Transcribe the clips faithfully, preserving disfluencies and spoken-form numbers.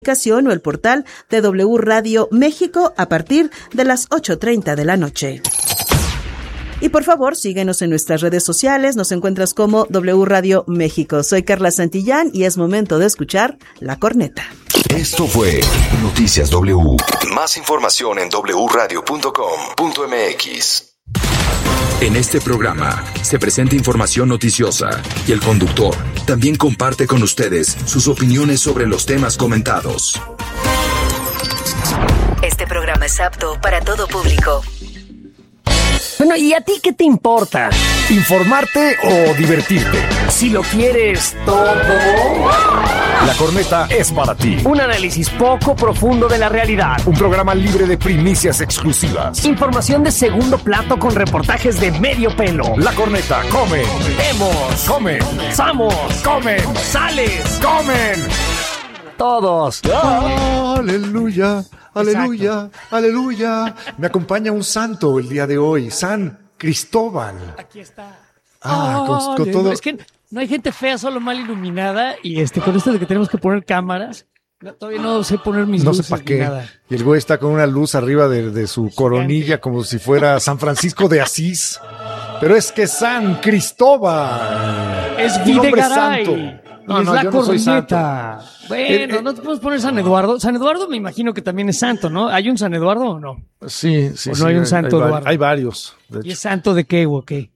o el portal de W Radio México a partir de las ocho treinta de la noche. Y por favor, síguenos en nuestras redes sociales, nos encuentras como W Radio México. Soy Carla Santillán y es momento de escuchar La Corneta. Esto fue Noticias W. Más información en doble u radio punto com punto m x. En este programa se presenta información noticiosa y el conductor también comparte con ustedes sus opiniones sobre los temas comentados. Este programa es apto para todo público. Bueno, ¿y a ti qué te importa? ¿Informarte o divertirte? Si lo quieres todo, La Corneta es para ti. Un análisis poco profundo de la realidad. Un programa libre de primicias exclusivas. Información de segundo plato con reportajes de medio pelo. La Corneta, come. Vemos. Come. Samos. Comen. Sales. Comen. Todos. Aleluya. Aleluya, Exacto. Aleluya. Me acompaña un santo el día de hoy, San Cristóbal. Aquí está. Ah, oh, con, con todo. Es que no hay gente fea, solo mal iluminada. Y este, con esto de que tenemos que poner cámaras, no, todavía no sé poner mis no luces. No sé para qué. Nada. Y el güey está con una luz arriba de, de su coronilla, como si fuera San Francisco de Asís. Pero es que San Cristóbal es Videgaray. santo. No, y es no, la yo no soy corneta. Bueno, eh, eh, no te puedes poner San Eduardo. San Eduardo me imagino que también es santo, ¿no? ¿Hay un San Eduardo o no? Sí, sí, ¿O sí. no hay un hay, santo hay, Eduardo? Hay varios. ¿Y es santo de qué o qué?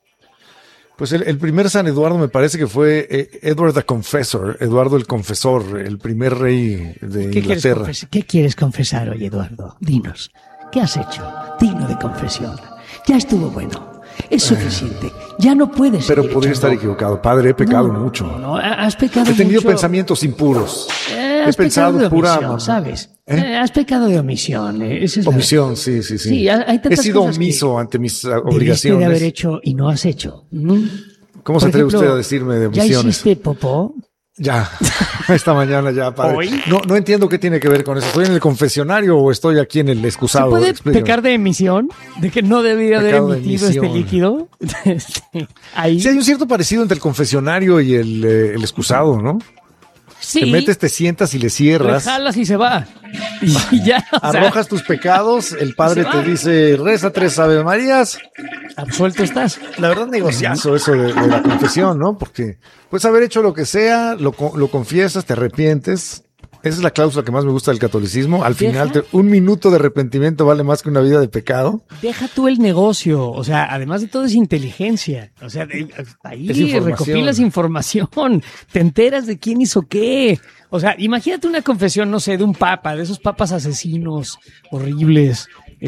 Pues el, el primer San Eduardo me parece que fue eh, Edward the Confessor, Eduardo el Confesor, el primer rey de ¿Qué Inglaterra. Quieres ¿Qué quieres confesar hoy, Eduardo? Dinos, ¿qué has hecho? Digno de confesión. Ya estuvo bueno. Es suficiente. Ya no puedes. Pero podría estar equivocado. Padre, he pecado no, mucho. No, no, has pecado He tenido mucho. pensamientos impuros. Eh, he has pensado pecado de pura omisión, ¿sabes? ¿Eh? Eh, has pecado de omisión. Eh. Esa es omisión, la... sí, sí, sí. sí hay he sido omiso ante mis obligaciones. Debiste de haber hecho y no has hecho. ¿Mm? ¿Cómo Por se atreve ejemplo, usted a decirme de omisiones? ¿Ya hiciste popó? Ya, esta mañana ya, padre. ¿Hoy? No, no entiendo qué tiene que ver con eso. ¿Estoy en el confesionario o estoy aquí en el excusado? ¿Se puede Explíqueme. pecar de emisión? ¿De que no debía haber emitido este líquido? Ahí. Sí, hay un cierto parecido entre el confesionario y el, eh, el excusado, ¿no? Sí. Te metes, te sientas y le cierras. Le jalas y se va. Y ya. O sea, arrojas tus pecados, el padre te dice, reza tres Ave Marías. Absuelto estás. La verdad, negociazo eso de, de la confesión, ¿no? Porque puedes haber hecho lo que sea, lo, lo confiesas, te arrepientes. Esa es la cláusula que más me gusta del catolicismo. Al Deja. final, te, un minuto de arrepentimiento vale más que una vida de pecado. Deja tú el negocio. O sea, además de todo es inteligencia. O sea, de, ahí información. recopilas información. Te enteras de quién hizo qué. O sea, imagínate una confesión, no sé, de un papa, de esos papas asesinos horribles,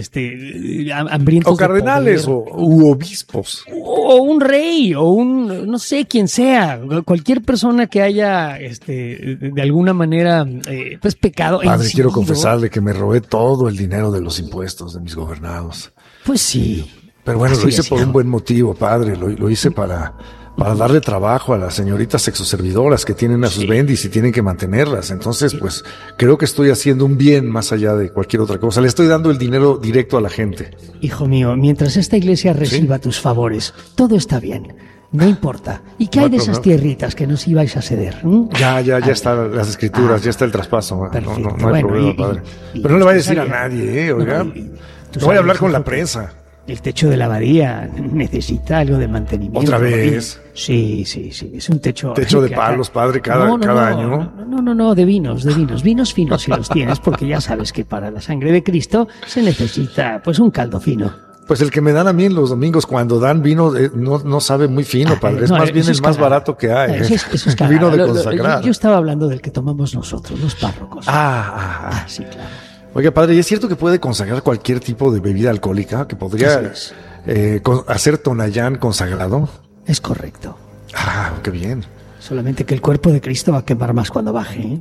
este, hambrientos. O cardenales o u obispos. O un rey, o un, no sé, quien sea, cualquier persona que haya, este, de alguna manera, eh, pues pecado. Padre, incidido. quiero confesarle que me robé todo el dinero de los impuestos de mis gobernados. Pues sí. Pero bueno, Así lo hice es, por hijo. un buen motivo, padre. Lo, lo hice para, para darle trabajo a las señoritas sexoservidoras que tienen a sus Sí. bendis y tienen que mantenerlas. Entonces, pues, creo que estoy haciendo un bien más allá de cualquier otra cosa. Le estoy dando el dinero directo a la gente. Hijo mío, mientras esta iglesia reciba ¿Sí? tus favores, todo está bien. No importa. ¿Y qué No hay de hay esas problema. tierritas que nos ibais a ceder? ¿Mm? Ya, ya, ya Ah, están las escrituras, ah, ya está el traspaso. No, perfecto. no, no hay Bueno, problema, y- padre. y- y Pero no le vaya a tú decir a sabes- nadie, ¿eh? Oiga. No, y- y tú No voy a hablar sabes, con la hijo, que prensa. El techo de la abadía necesita algo de mantenimiento. ¿Otra vez? Sí, sí, sí. Es un techo. Techo de que palos, acá- padre, cada- No, no, cada no, año. No, no, no, no, de vinos, de vinos. Vinos finos si los tienes, porque ya sabes que para la sangre de Cristo se necesita, pues, un caldo fino. Pues el que me dan a mí en los domingos cuando dan vino eh, no, no sabe muy fino, Ah, padre. Es no, más bien eso el es más cagada. barato que hay. No, eso es, eso es vino cagada. de Lo- lo- consagrar. yo, yo estaba hablando del que tomamos nosotros, los párrocos. Ah, ah, Ah, ah. sí, claro. Oiga, padre, ¿y es cierto que puede consagrar cualquier tipo de bebida alcohólica? ¿Que podría Así es. eh, con- hacer Tonayán consagrado? Es correcto. Ah, qué bien. Solamente que el cuerpo de Cristo va a quemar más cuando baje, ¿eh?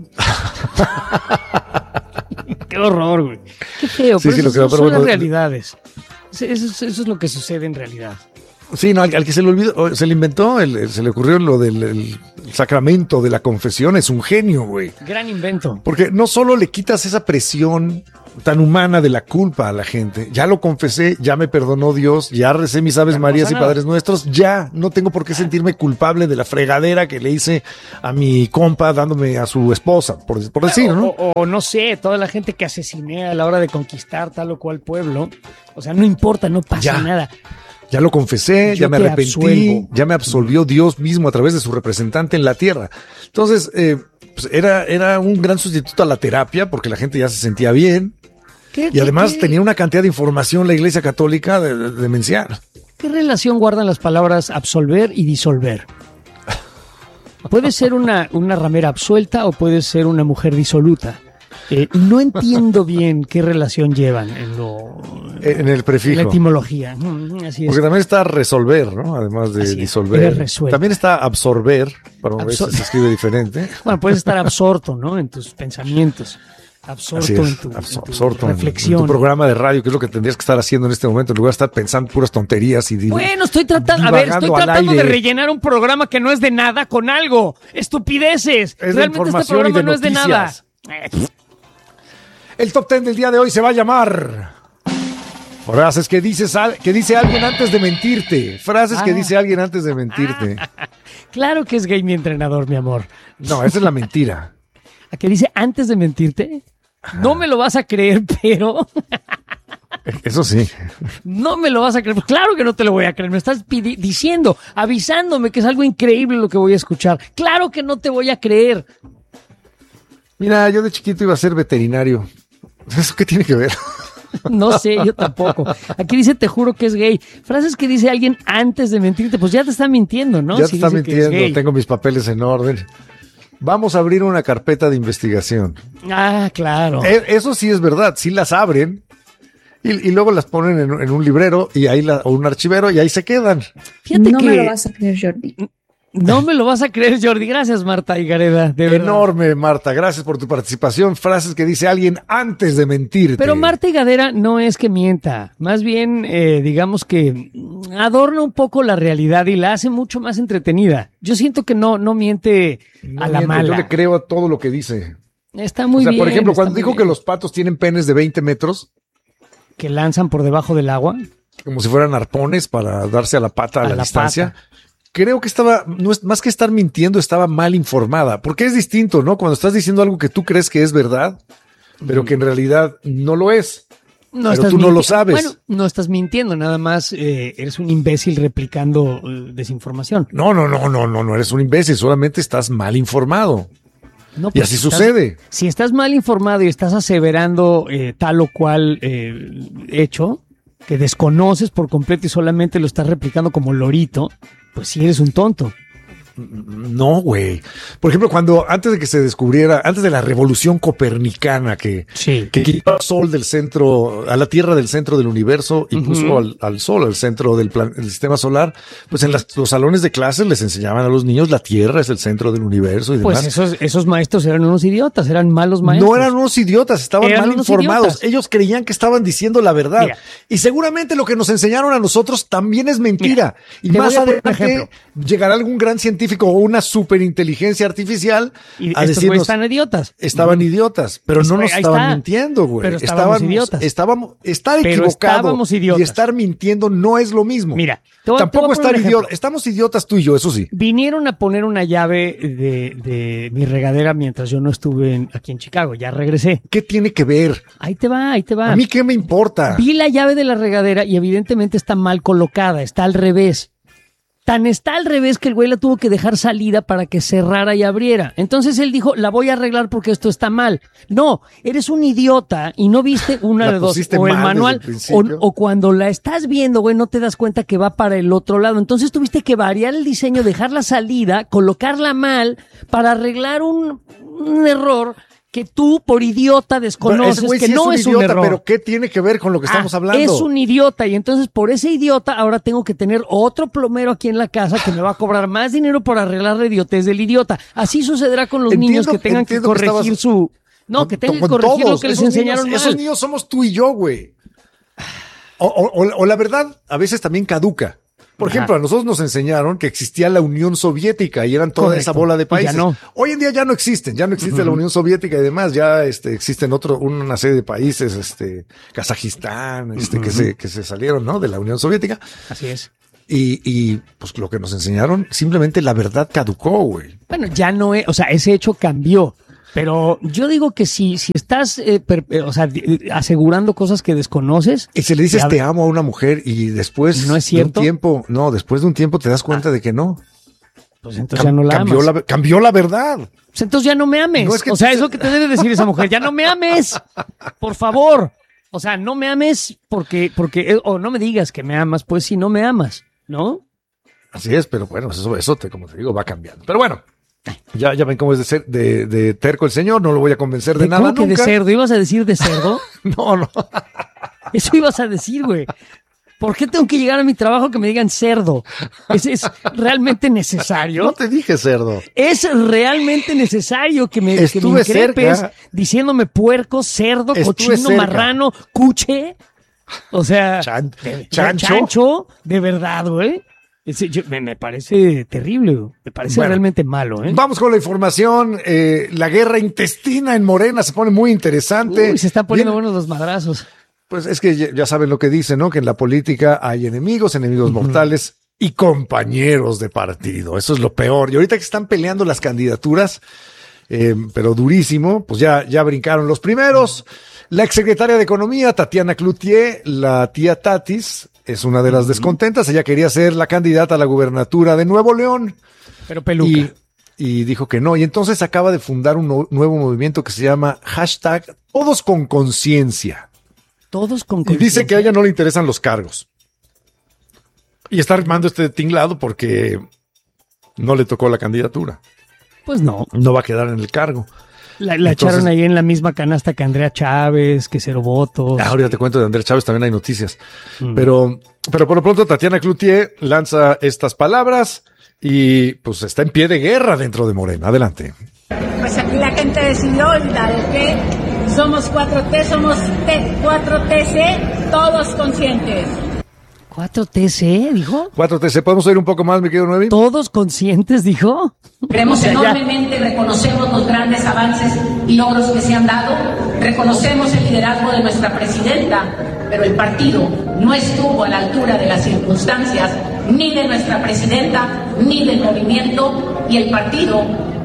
Qué horror, güey. Qué feo, Sí, pero sí, lo esas creo, son, pero son bueno, las realidades. Eso, eso- eso es lo que sucede en realidad. Sí, no, al, al que se le olvidó, se le inventó, el, el, se le ocurrió lo del el, el sacramento de la confesión, es un genio, güey. Gran invento. Porque no solo le quitas esa presión tan humana de la culpa a la gente, ya lo confesé, ya me perdonó Dios, ya recé mis Aves Ya no Marías pasa y nada. Padres Nuestros, ya no tengo por qué sentirme culpable de la fregadera que le hice a mi compa dándome a su esposa, por, por decir, ¿no? O, o, o no sé, toda la gente que asesiné a la hora de conquistar tal o cual pueblo. O sea, no importa, no pasa Ya. nada. Ya lo confesé, Yo ya me te arrepentí, absuelvo. ya me absolvió Dios mismo a través de su representante en la tierra. Entonces, eh, pues era, era un gran sustituto a la terapia porque la gente ya se sentía bien ¿Qué, y qué- además qué- tenía una cantidad de información la Iglesia Católica de, de, demencial. ¿Qué relación guardan las palabras absolver y disolver? Puede ser una, una ramera absuelta o puede ser una mujer disoluta. Eh, no entiendo bien qué relación llevan en, lo, En el en la prefijo. etimología. Mm, Así es. Porque también está resolver, ¿no? Además de Así es, disolver. eres resuelto. También está absorber, pero a veces Absor- se escribe diferente. Bueno, puedes estar absorto, ¿no? En tus pensamientos. Absorto Así es, en tu, absor- en tu absorto en- reflexión. en tu programa de radio, que es lo que tendrías que estar haciendo en este momento, en lugar de estar pensando puras tonterías y div- Bueno, estoy tratando, a ver, estoy divagando al tratando de aire. rellenar un programa que no es de nada con algo. Estupideces. Es de Realmente este información y programa de no es de nada. noticias. Eh, pff, El top ten del día de hoy se va a llamar frases que dices al- que dice alguien antes de mentirte. Frases que Ah. dice alguien antes de mentirte. Claro que es gay mi entrenador, mi amor. No, esa es la mentira. ¿A qué dice antes de mentirte? No me lo vas a creer, pero Eso sí. no me lo vas a creer. Pues claro que no te lo voy a creer. Me estás pidi- diciendo, avisándome que es algo increíble lo que voy a escuchar. Claro que no te voy a creer. Mira, yo de chiquito iba a ser veterinario. ¿Eso qué tiene que ver? No sé, yo tampoco. Aquí dice, te juro que es gay. Frases que dice alguien antes de mentirte, pues ya te está mintiendo, ¿no? Ya Si te está dice que es mintiendo, gay. tengo mis papeles en orden. Vamos a abrir una carpeta de investigación. Ah, claro. E- Eso sí es verdad, sí las abren y, y luego las ponen en, en un librero y ahí la, o un archivero y ahí se quedan. Fíjate no que me lo vas a creer, Jordi. no me lo vas a creer, Jordi. Gracias, Marta Higareda. De verdad. Enorme, Marta. Gracias por tu participación. Frases que dice alguien antes de mentirte. Pero Marta Higadera no es que mienta, más bien eh, digamos que mm, adorna un poco la realidad y la hace mucho más entretenida. Yo siento que no, no miente No a la miento, mala. Yo le creo a todo lo que dice. Está muy o sea, bien. por ejemplo, está cuando muy dijo bien. que los patos tienen penes de veinte metros, que lanzan por debajo del agua. como si fueran arpones para darse a la pata a, A la, la distancia. pata. Creo que estaba, no es, más que estar mintiendo, estaba mal informada. Porque es distinto, ¿no? Cuando estás diciendo algo que tú crees que es verdad, pero que en realidad no lo es. No Pero estás tú no lo minti- sabes. Bueno, no estás mintiendo, nada más eh, eres un imbécil replicando eh, desinformación. No, no, no, no, no, no eres un imbécil, solamente estás mal informado. No, Y pues, así si estás- sucede. Si estás mal informado y estás aseverando eh, tal o cual eh, hecho que desconoces por completo y solamente lo estás replicando como lorito, pues sí eres un tonto. No, güey. Por ejemplo, cuando antes de que se descubriera, antes de la revolución copernicana que, Sí. que quitó al sol del centro, a la Tierra del centro del universo y Ujú. puso al, al sol al centro del, plan- del sistema solar, pues en las- los salones de clases les enseñaban a los niños la Tierra es el centro del universo y demás. Pues esos, esos maestros eran unos idiotas, eran malos maestros. No eran unos idiotas, estaban Eran mal unos informados. idiotas. Ellos creían que estaban diciendo la verdad. Mira. Y seguramente lo que nos enseñaron a nosotros también es mentira. Mira, y te más voy a poner un adelante ejemplo. llegará algún gran científico o una superinteligencia artificial Y a estos güeyes decirnos están idiotas. estaban idiotas, pero Pues, no nos ahí estaban está. mintiendo, güey. Pero estábamos idiotas. Estábamos, estar Pero equivocado estábamos idiotas. y estar mintiendo no es lo mismo. Mira, te voy a- te tampoco voy a poner estar un ejemplo. idiota. Estamos idiotas tú y yo, eso sí. Vinieron a poner una llave de, de mi regadera mientras yo no estuve en- aquí en Chicago. Ya regresé. ¿Qué tiene que ver? Ahí te va, ahí te va. A mí qué me importa. Vi la llave de la regadera y evidentemente está mal colocada, está al revés. Tan está al revés que el güey la tuvo que dejar salida para que cerrara y abriera. Entonces él dijo, la voy a arreglar porque esto está mal. No, eres un idiota y no viste una La de dos. pusiste O el mal manual, desde el o, principio. o cuando la estás viendo, güey, no te das cuenta que va para el otro lado. Entonces tuviste que variar el diseño, dejar la salida, colocarla mal para arreglar un, un error que tú, por idiota, Pero desconoces, ese güey que sí no es es un un idiota, error. pero ¿qué tiene que ver con lo que estamos Ah, hablando? Es un idiota y entonces por ese idiota ahora tengo que tener otro plomero aquí en la casa que me va a cobrar más dinero por arreglar la idiotez del idiota. Así sucederá con los Entiendo- niños que tengan que entiendo que corregir estabas- su... No, Con- que tengan que con corregir todos. lo que les Esos enseñaron niños, mal. Esos niños somos tú y yo, güey. O, o- o- o la verdad, a veces también caduca. Por Ajá. ejemplo, a nosotros nos enseñaron que existía la Unión Soviética y eran toda Correcto. esa bola de Y ya países. no. Hoy en día ya no existen, ya no existe Uh-huh. la Unión Soviética y demás, ya este, existen otro, una serie de países, este, Kazajistán, este, uh-huh. que se, que se salieron, ¿no? De la Unión Soviética. Así es. Y, y, pues lo que nos enseñaron, simplemente la verdad caducó, güey. Bueno, ya no es, o sea, ese hecho cambió. Pero yo digo que si, si estás, eh, per, eh, o sea, d- asegurando cosas que desconoces. Y si le dices ya, te amo a una mujer y después ¿no es cierto? de un tiempo, no, después de un tiempo te das cuenta ah. de que no. Pues entonces Cam- ya no la cambió amas. La, cambió la verdad. Pues entonces ya no me ames. No es que o sea, te... eso que te debe decir esa mujer, ya no me ames. Por favor. O sea, no me ames porque, porque, o no me digas que me amas, pues si no me amas, ¿no? Así es, pero bueno, eso, eso te, como te digo, va cambiando. Pero bueno. Ya, ya ven cómo es de, ser, de, de terco el señor, no lo voy a convencer de, ¿De nada ¿Cómo que nunca. de cerdo? ¿Ibas a decir de cerdo? No, no. Eso ibas a decir, güey. ¿Por qué tengo que llegar a mi trabajo que me digan cerdo? ¿Es, es realmente necesario? No te dije cerdo. Es realmente necesario que me, que me increpes cerca. Diciéndome puerco, cerdo, Estuve cochino, cerca. marrano, cuche. O sea, Chan, de, chancho. chancho, de verdad, güey. Ese, yo, me, me parece terrible, me parece bueno, realmente malo. ¿eh? Vamos con la información. Eh, la guerra intestina en Morena se pone muy interesante. Uy, se están poniendo Bien, buenos los madrazos. Pues es que ya, ya saben lo que dicen, ¿no? Que en la política hay enemigos, enemigos uh-huh. mortales y compañeros de partido. Eso es lo peor. Y ahorita que están peleando las candidaturas, eh, pero durísimo, pues ya, ya brincaron los primeros. La exsecretaria de Economía, Tatiana Cloutier, la tía Tatis, es una de las descontentas. Ella quería ser la candidata a la gubernatura de Nuevo León. Pero peluca. Y, y dijo que no. Y entonces acaba de fundar un no, nuevo movimiento que se llama hashtag Todos con Conciencia. Todos con conciencia. Y dice que a ella no le interesan los cargos. Y está armando este tinglado porque no le tocó la candidatura. Pues no. No va a quedar en el cargo. La, la Entonces, echaron ahí en la misma canasta que Andrea Chávez, que cero votos. Ah, ahorita te cuento de Andrea Chávez, también hay noticias. Mm. Pero, pero por lo pronto Tatiana Cloutier lanza estas palabras y pues está en pie de guerra dentro de Morena. Adelante. Pues aquí la gente decidió la de que somos cuatro T, somos cuatro T C, todos conscientes. ¿cuatro T C, dijo? cuatro T C, ¿podemos oír un poco más, mi querido Nuevi? ¿Todos conscientes, dijo? Creemos enormemente, reconocemos los grandes avances y logros que se han dado, reconocemos el liderazgo de nuestra presidenta, pero el partido no estuvo a la altura de las circunstancias, ni de nuestra presidenta, ni del movimiento, y el partido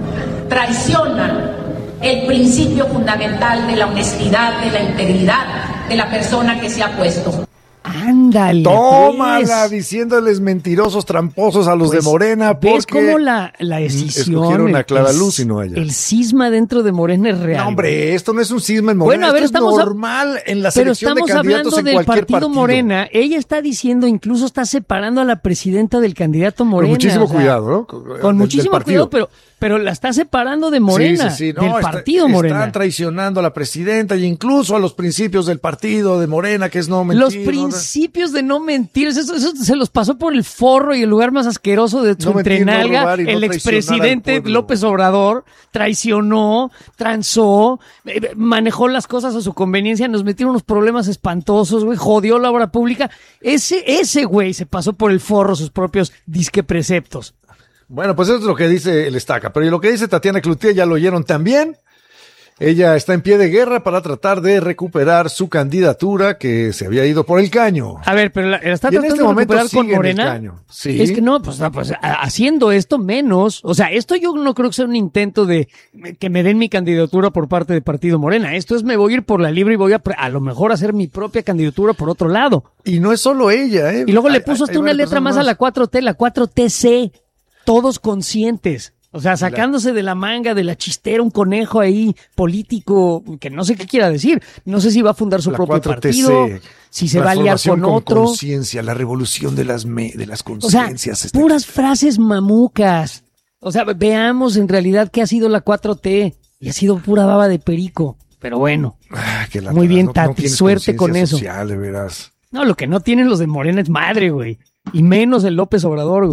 traiciona el principio fundamental de la honestidad, de la integridad de la persona que se ha puesto. Ándale. Tómala, pues. diciéndoles mentirosos, tramposos a los pues, de Morena. ¿Ves porque cómo la, la decisión, escogieron a Clara el, Luz y no a ella? El cisma dentro de Morena es real. No, hombre, esto no es un cisma en Morena. Bueno, a ver, esto estamos es normal a... en la selección de candidatos en cualquier partido. Pero estamos hablando del partido Morena. Ella está diciendo, incluso está separando a la presidenta del candidato Morena. Con muchísimo o sea, cuidado, ¿no? Con, con muchísimo cuidado, pero... Pero la está separando de Morena, sí, sí, sí. No, del está, partido Morena. Están traicionando a la presidenta e incluso a los principios del partido de Morena, que es no mentir. Los principios no, de no mentir, eso, eso se los pasó por el forro y el lugar más asqueroso de su no entrenalga. No el no expresidente López Obrador traicionó, transó, eh, manejó las cosas a su conveniencia, nos metieron unos problemas espantosos, güey, jodió la obra pública. Ese, ese güey se pasó por el forro sus propios disque preceptos. Bueno, pues eso es lo que dice el Estaca, pero lo que dice Tatiana Cloutier ya lo oyeron también. Ella está en pie de guerra para tratar de recuperar su candidatura que se había ido por el caño. A ver, pero la, la está y tratando este de recuperar con Morena. Sí. Es que no, pues, pues haciendo esto menos, o sea, esto yo no creo que sea un intento de que me den mi candidatura por parte del partido Morena. Esto es me voy a ir por la libre y voy a a lo mejor hacer mi propia candidatura por otro lado. Y no es solo ella, ¿eh? Y luego hay, le puso hay, hasta hay una letra más, más a la cuatro T, la cuatro T C. Todos conscientes. O sea, sacándose de la manga, de la chistera, un conejo ahí político que no sé qué quiera decir. No sé si va a fundar su la propio partido, si se va a liar con, con otro. Conciencia, la revolución de las me, de las conciencias. O sea, puras frases mamucas. O sea, veamos en realidad qué ha sido la cuatro T. Y ha sido pura baba de perico. Pero bueno, ah, que la muy bien, no, Tati, no suerte con eso. Social, de veras. No, lo que no tienen los de Morena es madre, güey. Y menos el López Obrador, güey.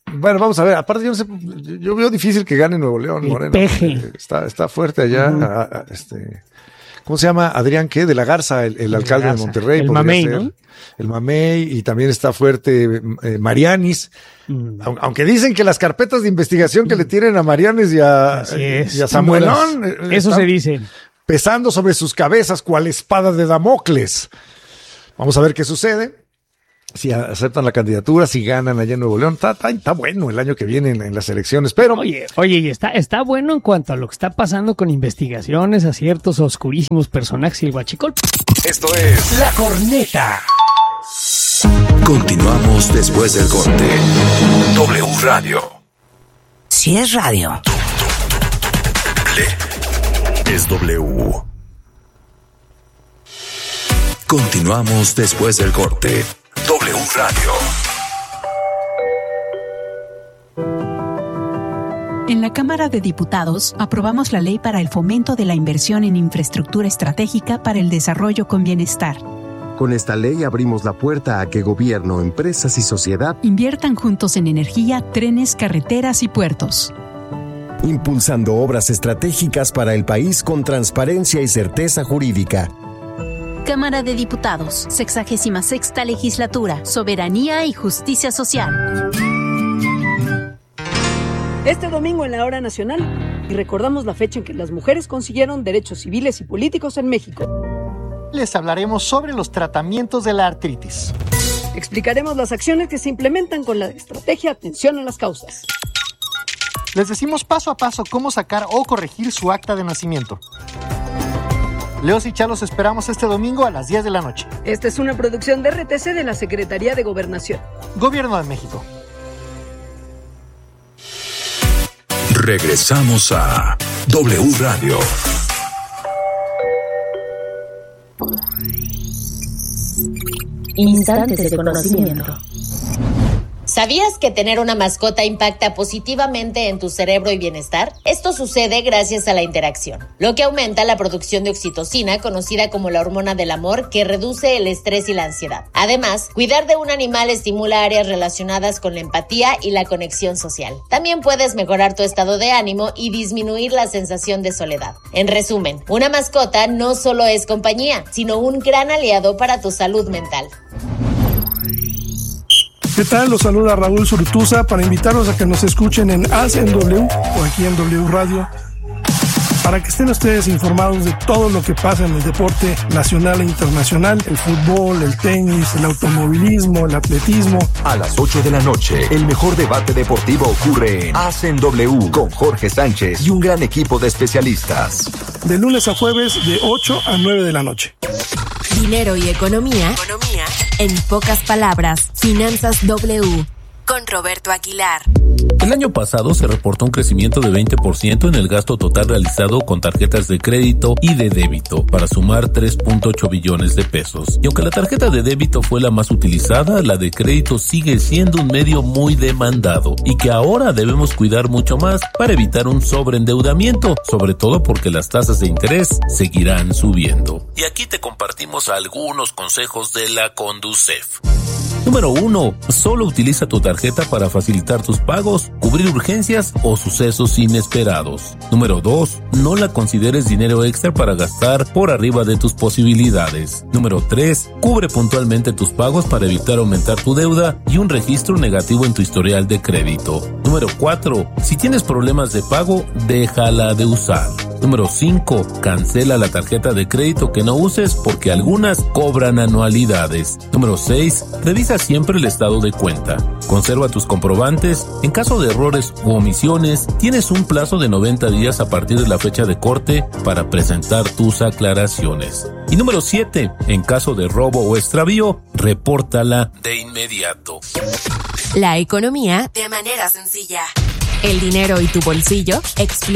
Bueno, vamos a ver. Aparte, yo no sé, yo veo difícil que gane Nuevo León, El Morena. peje. Está, está fuerte allá. Uh-huh. a, a, este, ¿cómo se llama? Adrián, ¿qué? De la Garza, el, el, el alcalde Garza. de Monterrey. El Mamey, ser. ¿no? El Mamey, y también está fuerte eh, Marianis. Mm. Aunque dicen que las carpetas de investigación que mm. le tienen a Marianis y a, y a Samuelón. Eh, Eso se dice. Pesando sobre sus cabezas cual espada de Damocles. Vamos a ver qué sucede. Si aceptan la candidatura, si ganan allá en Nuevo León, está, está, está bueno el año que viene en, en las elecciones, pero... Oye, oye, y está, está bueno en cuanto a lo que está pasando con investigaciones a ciertos oscurísimos personajes y el huachicol. Esto es La Corneta. Continuamos después del corte. W Radio. Si es radio. Es W. Continuamos después del corte. W Radio. En la Cámara de Diputados aprobamos la ley para el fomento de la inversión en infraestructura estratégica para el desarrollo con bienestar. Con esta ley abrimos la puerta a que gobierno, empresas y sociedad inviertan juntos en energía, trenes, carreteras y puertos. Impulsando obras estratégicas para el país con transparencia y certeza jurídica. Cámara de Diputados, sexagésima sexta legislatura, soberanía y justicia social. Este domingo en la Hora Nacional, y recordamos la fecha en que las mujeres consiguieron derechos civiles y políticos en México. Les hablaremos sobre los tratamientos de la artritis. Explicaremos las acciones que se implementan con la estrategia Atención a las Causas. Les decimos paso a paso cómo sacar o corregir su acta de nacimiento. Leos y Chalos esperamos este domingo a las diez de la noche. Esta es una producción de R T C de la Secretaría de Gobernación. Gobierno de México. Regresamos a W Radio. Instantes de conocimiento. ¿Sabías que tener una mascota impacta positivamente en tu cerebro y bienestar? Esto sucede gracias a la interacción, lo que aumenta la producción de oxitocina, conocida como la hormona del amor, que reduce el estrés y la ansiedad. Además, cuidar de un animal estimula áreas relacionadas con la empatía y la conexión social. También puedes mejorar tu estado de ánimo y disminuir la sensación de soledad. En resumen, una mascota no solo es compañía, sino un gran aliado para tu salud mental. ¿Qué tal? Los saluda Raúl Zurutuza para invitarlos a que nos escuchen en Haz en W o aquí en W Radio, para que estén ustedes informados de todo lo que pasa en el deporte nacional e internacional, el fútbol, el tenis, el automovilismo, el atletismo. A las ocho de la noche, el mejor debate deportivo ocurre en Haz en W con Jorge Sánchez y un gran equipo de especialistas. De lunes a jueves, de ocho a nueve de la noche. Dinero y economía, economía, en pocas palabras, Finanzas W, con Roberto Aguilar. El año pasado se reportó un crecimiento de veinte por ciento en el gasto total realizado con tarjetas de crédito y de débito, para sumar tres punto ocho billones de pesos. Y aunque la tarjeta de débito fue la más utilizada, la de crédito sigue siendo un medio muy demandado y que ahora debemos cuidar mucho más para evitar un sobreendeudamiento, sobre todo porque las tasas de interés seguirán subiendo. Y aquí te compartimos algunos consejos de la Conducef. Número uno. Solo utiliza tu tarjeta para facilitar tus pagos, cubrir urgencias o sucesos inesperados. Número dos. No la consideres dinero extra para gastar por arriba de tus posibilidades. Número tres. Cubre puntualmente tus pagos para evitar aumentar tu deuda y un registro negativo en tu historial de crédito. Número cuatro. Si tienes problemas de pago, déjala de usar. Número cinco. Cancela la tarjeta de crédito que no uses porque algunas cobran anualidades. Número seis. Revisa siempre el estado de cuenta. Conserva tus comprobantes. En caso de errores u omisiones, tienes un plazo de noventa días a partir de la fecha de corte para presentar tus aclaraciones. Y número siete. En caso de robo o extravío, repórtala de inmediato. La economía de manera sencilla. El dinero y tu bolsillo, explica.